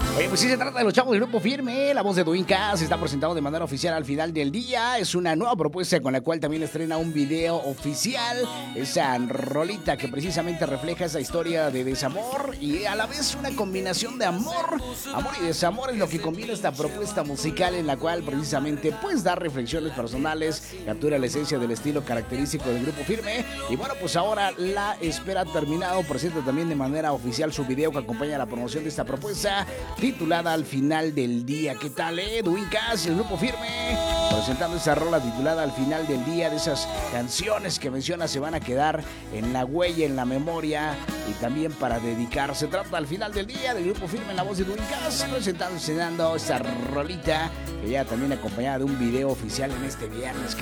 Oye, pues sí se trata de los chavos del Grupo Firme. La voz de Duinka se está presentando de manera oficial al final del día. Es una nueva propuesta con la cual también estrena un video oficial. Esa rolita que precisamente refleja esa historia de desamor y a la vez una combinación de amor. Amor y desamor es lo que combina esta propuesta musical en la cual precisamente pues da reflexiones personales, captura la esencia del estilo característico del Grupo Firme. Y bueno, pues ahora la espera ha terminado. Presenta también de manera oficial su video que acompaña la promoción de esta propuesta, titulada Al final del día. ¿Qué tal, Duincas y el Grupo Firme? Presentando esa rola titulada Al final del día, de esas canciones que menciona se van a quedar en la huella, en la memoria y también para dedicar. Se trata Al final del día del Grupo Firme en la voz de Duincas, presentando esa rolita que ya también acompañada de un video oficial en este viernes.